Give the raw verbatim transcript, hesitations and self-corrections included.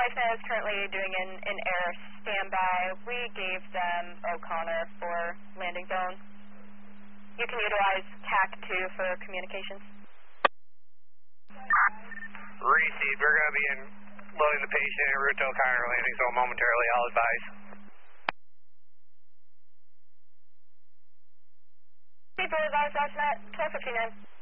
Cessna is currently doing an, an air standby. We gave them O'Connor for landing zone. You can utilize T A C two for communications. Received. We're going to be in loading the patient en route to O'Connor landing zone momentarily. I'll advise. People advise Cessna twelve fifty-nine.